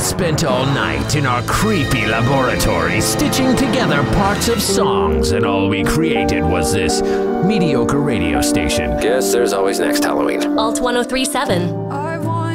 spent all night in our creepy laboratory stitching together parts of songs, and all we created was this mediocre radio station. Guess there's always next Halloween. Alt 1037.